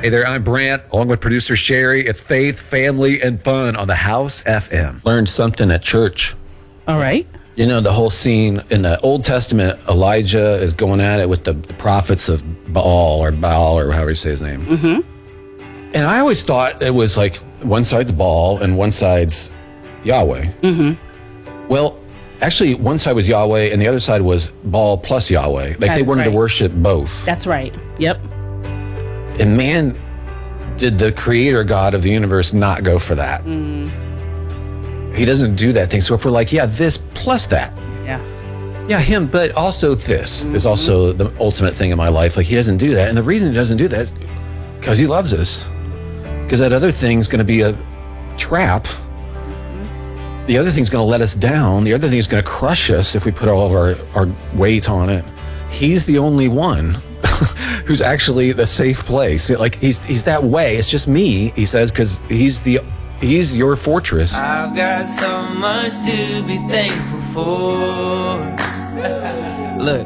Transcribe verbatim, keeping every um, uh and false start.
Hey there, I'm Brant, along with producer Sherry. It's faith, family, and fun on the House F M. Learned something at church. All right. You know, the whole scene in the Old Testament, Elijah is going at it with the, the prophets of Baal or Baal or however you say his name. Mm-hmm. And I always thought it was like one side's Baal and one side's Yahweh. Mm-hmm. Well, actually, one side was Yahweh and the other side was Baal plus Yahweh. Like That they is wanted right. to worship both. That's right. Yep. And man, did the creator God of the universe not go for that. Mm. He doesn't do that thing. So if we're like, yeah, this plus that. Yeah. Yeah, him, but also this mm-hmm. is also the ultimate thing in my life. Like he doesn't do that. And the reason he doesn't do that is because he loves us. Because that other thing's going to be a trap. Mm-hmm. The other thing's going to let us down. The other thing is going to crush us if we put all of our, our weight on it. He's the only one who's actually the safe place. Like he's he's that way. It's just me, he says, because he's the he's your fortress. I've got so much to be thankful for. Look,